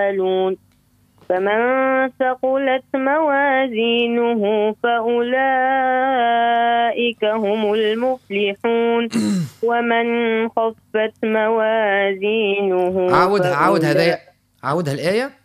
فمن ثقلت موازينه فأولئك هم المفلحون ومن خفت موازينه عاودها الآية.